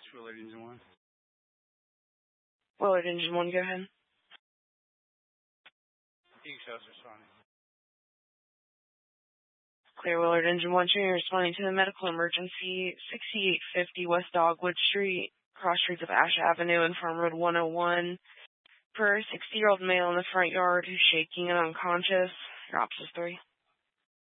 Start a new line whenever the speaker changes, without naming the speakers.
Willard Engine 1.
Willard Engine 1, go ahead.
Eagle Show's responding.
Clear, Willard Engine 1, you're responding to the medical emergency, 6850 West Dogwood Street, cross streets of Ash Avenue and Farm Road 101. For a 60-year-old male in the front yard who's shaking and unconscious. Your ops is 3.